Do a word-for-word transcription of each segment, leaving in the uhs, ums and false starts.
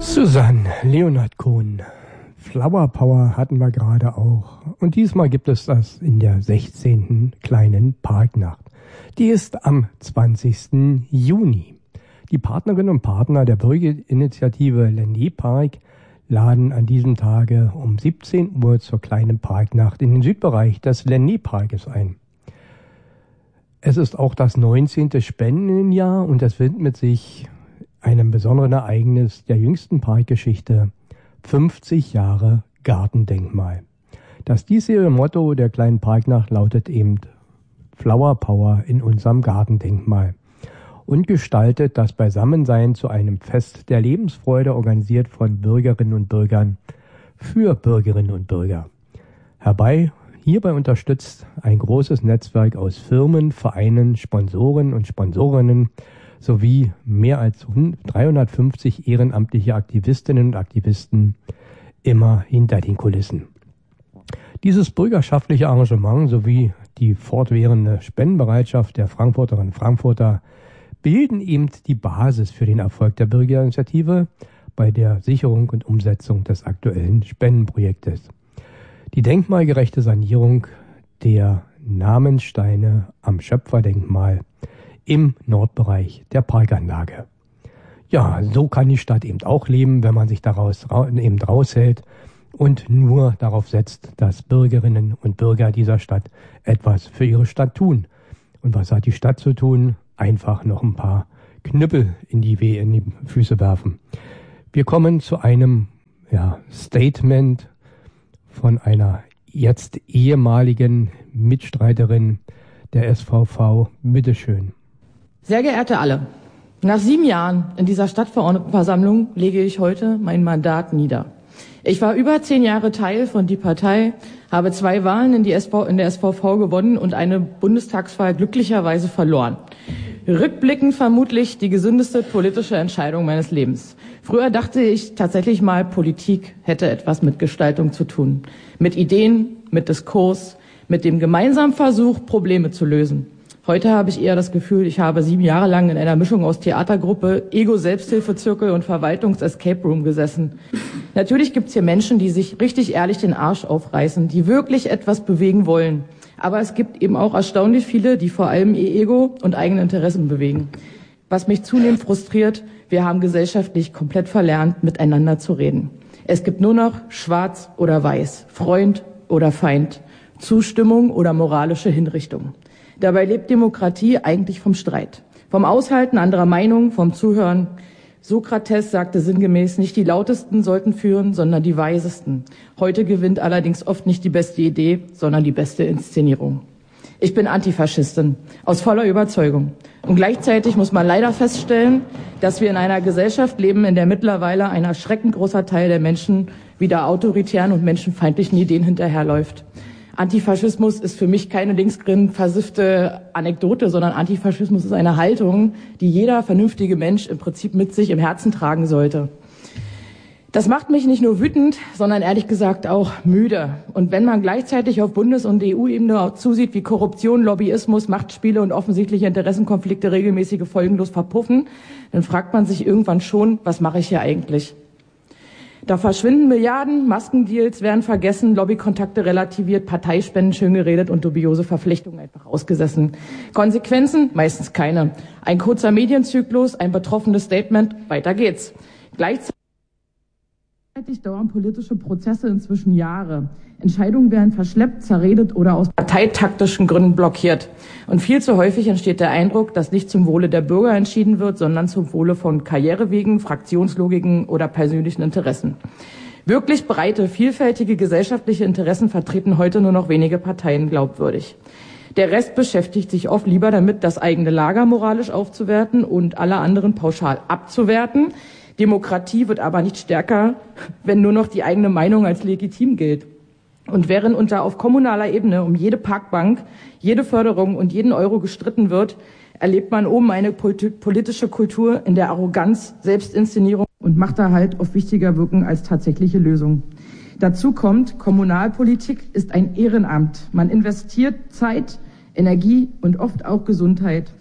Susanne, Leonhard Cohen, Flower Power hatten wir gerade auch. Und diesmal gibt es das in der sechzehnten kleinen Parknacht. Die ist am zwanzigsten Juni. Die Partnerinnen und Partner der Bürgerinitiative Lenné Park laden an diesem Tage um siebzehn Uhr zur kleinen Parknacht in den Südbereich des Lenné Parkes ein. Es ist auch das neunzehnte Spendenjahr und es widmet sich einem besonderen Ereignis der jüngsten Parkgeschichte, fünfzig Jahre Gartendenkmal. Das diesjährige Motto der kleinen Parknacht lautet eben Flower Power in unserem Gartendenkmal und gestaltet das Beisammensein zu einem Fest der Lebensfreude, organisiert von Bürgerinnen und Bürgern für Bürgerinnen und Bürger. Herbei hierbei unterstützt ein großes Netzwerk aus Firmen, Vereinen, Sponsoren und Sponsorinnen sowie mehr als dreihundertfünfzig ehrenamtliche Aktivistinnen und Aktivisten immer hinter den Kulissen. Dieses bürgerschaftliche Engagement sowie die fortwährende Spendenbereitschaft der Frankfurterinnen und Frankfurter bilden eben die Basis für den Erfolg der Bürgerinitiative bei der Sicherung und Umsetzung des aktuellen Spendenprojektes. Die denkmalgerechte Sanierung der Namensteine am Schöpferdenkmal im Nordbereich der Parkanlage. Ja, so kann die Stadt eben auch leben, wenn man sich daraus eben raushält und nur darauf setzt, dass Bürgerinnen und Bürger dieser Stadt etwas für ihre Stadt tun. Und was hat die Stadt zu tun? Einfach noch ein paar Knüppel in die, We- in die Füße werfen. Wir kommen zu einem ja, Statement von einer jetzt ehemaligen Mitstreiterin der S V V. Bitteschön. Sehr geehrte alle, nach sieben Jahren in dieser Stadtverordnetenversammlung lege ich heute mein Mandat nieder. Ich war über zehn Jahre Teil von Die Partei, habe zwei Wahlen in, die S V, in der S V V gewonnen und eine Bundestagswahl glücklicherweise verloren. Rückblickend vermutlich die gesündeste politische Entscheidung meines Lebens. Früher dachte ich tatsächlich mal, Politik hätte etwas mit Gestaltung zu tun. Mit Ideen, mit Diskurs, mit dem gemeinsamen Versuch, Probleme zu lösen. Heute habe ich eher das Gefühl, ich habe sieben Jahre lang in einer Mischung aus Theatergruppe, Ego-Selbsthilfezirkel und Verwaltungs-Escape-Room gesessen. Natürlich gibt's hier Menschen, die sich richtig ehrlich den Arsch aufreißen, die wirklich etwas bewegen wollen. Aber es gibt eben auch erstaunlich viele, die vor allem ihr Ego und eigene Interessen bewegen. Was mich zunehmend frustriert, wir haben gesellschaftlich komplett verlernt, miteinander zu reden. Es gibt nur noch schwarz oder weiß, Freund oder Feind, Zustimmung oder moralische Hinrichtung. Dabei lebt Demokratie eigentlich vom Streit, vom Aushalten anderer Meinungen, vom Zuhören. Sokrates sagte sinngemäß, nicht die Lautesten sollten führen, sondern die Weisesten. Heute gewinnt allerdings oft nicht die beste Idee, sondern die beste Inszenierung. Ich bin Antifaschistin, aus voller Überzeugung. Und gleichzeitig muss man leider feststellen, dass wir in einer Gesellschaft leben, in der mittlerweile ein erschreckend großer Teil der Menschen wieder autoritären und menschenfeindlichen Ideen hinterherläuft. Antifaschismus ist für mich keine linksgrün versiffte Anekdote, sondern Antifaschismus ist eine Haltung, die jeder vernünftige Mensch im Prinzip mit sich im Herzen tragen sollte. Das macht mich nicht nur wütend, sondern ehrlich gesagt auch müde. Und wenn man gleichzeitig auf Bundes- und E U-Ebene zusieht, wie Korruption, Lobbyismus, Machtspiele und offensichtliche Interessenkonflikte regelmäßige folgenlos verpuffen, dann fragt man sich irgendwann schon, was mache ich hier eigentlich? Da verschwinden Milliarden, Maskendeals werden vergessen, Lobbykontakte relativiert, Parteispenden schön geredet und dubiose Verpflichtungen einfach ausgesessen. Konsequenzen? Meistens keine. Ein kurzer Medienzyklus, ein betroffenes Statement, weiter geht's. Gleichzeitig dauern politische Prozesse inzwischen Jahre. Entscheidungen werden verschleppt, zerredet oder aus parteitaktischen Gründen blockiert. Und viel zu häufig entsteht der Eindruck, dass nicht zum Wohle der Bürger entschieden wird, sondern zum Wohle von Karrierewegen, Fraktionslogiken oder persönlichen Interessen. Wirklich breite, vielfältige gesellschaftliche Interessen vertreten heute nur noch wenige Parteien glaubwürdig. Der Rest beschäftigt sich oft lieber damit, das eigene Lager moralisch aufzuwerten und alle anderen pauschal abzuwerten. Demokratie wird aber nicht stärker, wenn nur noch die eigene Meinung als legitim gilt. Und während unter auf kommunaler Ebene um jede Parkbank, jede Förderung und jeden Euro gestritten wird, erlebt man oben eine politische Kultur, in der Arroganz, Selbstinszenierung und Machterhalt oft wichtiger wirken als tatsächliche Lösungen. Dazu kommt, Kommunalpolitik ist ein Ehrenamt. Man investiert Zeit, Energie und oft auch Gesundheit.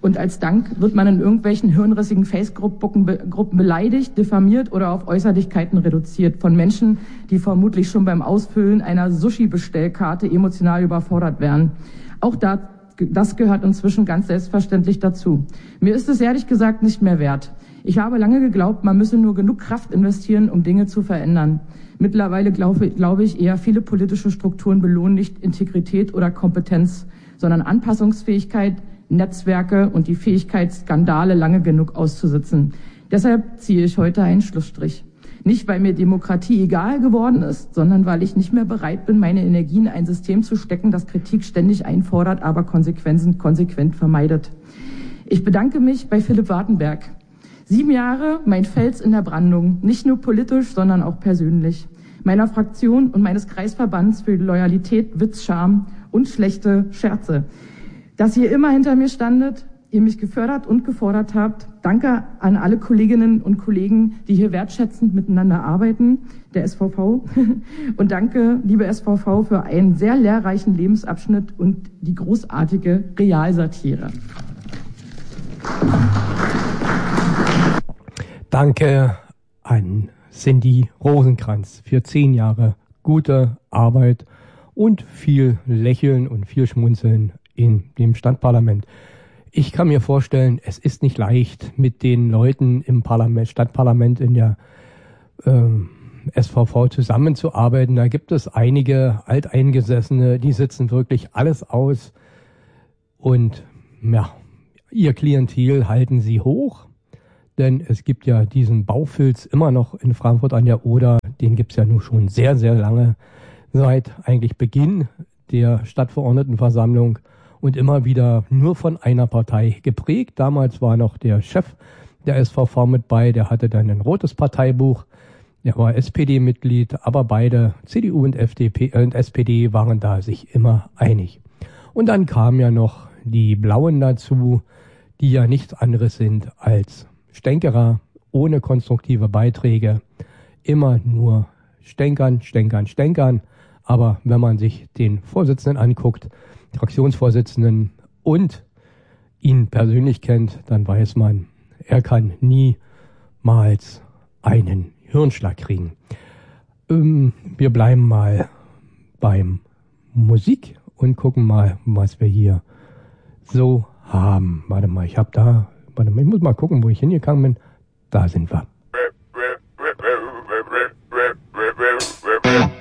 Und als Dank wird man in irgendwelchen hirnrissigen Facebook-Gruppen Gruppen beleidigt, diffamiert oder auf Äußerlichkeiten reduziert von Menschen, die vermutlich schon beim Ausfüllen einer Sushi-Bestellkarte emotional überfordert wären. Auch da, das gehört inzwischen ganz selbstverständlich dazu. Mir ist es ehrlich gesagt nicht mehr wert. Ich habe lange geglaubt, man müsse nur genug Kraft investieren, um Dinge zu verändern. Mittlerweile glaube, glaube ich eher, viele politische Strukturen belohnen nicht Integrität oder Kompetenz, sondern Anpassungsfähigkeit, Netzwerke und die Fähigkeit, Skandale lange genug auszusitzen. Deshalb ziehe ich heute einen Schlussstrich. Nicht, weil mir Demokratie egal geworden ist, sondern weil ich nicht mehr bereit bin, meine Energien in ein System zu stecken, das Kritik ständig einfordert, aber Konsequenzen konsequent vermeidet. Ich bedanke mich bei Philipp Wartenberg. Sieben Jahre mein Fels in der Brandung, nicht nur politisch, sondern auch persönlich. Meiner Fraktion und meines Kreisverbands für Loyalität, Witz, Charme und schlechte Scherze. Dass ihr immer hinter mir standet, ihr mich gefördert und gefordert habt. Danke an alle Kolleginnen und Kollegen, die hier wertschätzend miteinander arbeiten, der S V V. Und danke, liebe S V V, für einen sehr lehrreichen Lebensabschnitt und die großartige Realsatire. Danke an Cindy Rosenkranz für zehn Jahre gute Arbeit und viel Lächeln und viel Schmunzeln in dem Stadtparlament. Ich kann mir vorstellen, es ist nicht leicht, mit den Leuten im Parlament, Stadtparlament in der ähm, S V V zusammenzuarbeiten. Da gibt es einige Alteingesessene, die sitzen wirklich alles aus und ja, ihr Klientel halten sie hoch, denn es gibt ja diesen Baufilz immer noch in Frankfurt an der Oder, den gibt es ja nun schon sehr, sehr lange, seit eigentlich Beginn der Stadtverordnetenversammlung. Und immer wieder nur von einer Partei geprägt. Damals war noch der Chef der S V V mit bei, der hatte dann ein rotes Parteibuch, der war S P D-Mitglied, aber beide, C D U und F D P und S P D, waren da sich immer einig. Und dann kamen ja noch die Blauen dazu, die ja nichts anderes sind als Stänkerer, ohne konstruktive Beiträge, immer nur stänkern, stänkern, stänkern. Aber wenn man sich den Vorsitzenden anguckt, Fraktionsvorsitzenden und ihn persönlich kennt, dann weiß man, er kann niemals einen Hirnschlag kriegen. Ähm, wir bleiben mal beim Musik und gucken mal, was wir hier so haben. Warte mal, ich habe da, warte mal, ich muss mal gucken, wo ich hingegangen bin. Da sind wir.